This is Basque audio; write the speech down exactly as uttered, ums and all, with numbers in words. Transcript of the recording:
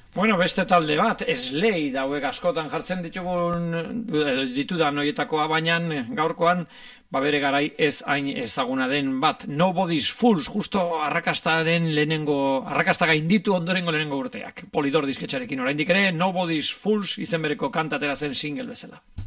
Bueno, beste talde bat, Slade hauek askotan jartzen ditugun ditudan horietakoa, baina gaurkoan ba bere garai ez hain ezaguna den bat, Nobody's Fools, justo arrakastaren lehenengo, arrakasta gainditu ondorengo lehenengo urteak. Polydor disketxarekin oraindik ere, Nobody's Fools izen bereko kantatera zen single bezala.